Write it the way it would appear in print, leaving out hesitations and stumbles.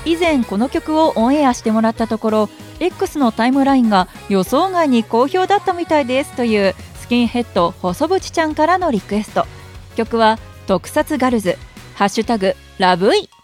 以前この曲をオンエアしてもらったところ X のタイムラインが予想外に好評だったみたいですというスキンヘッド細渕ちゃんからのリクエスト。曲は特撮ガルズハッシュタグラブイ。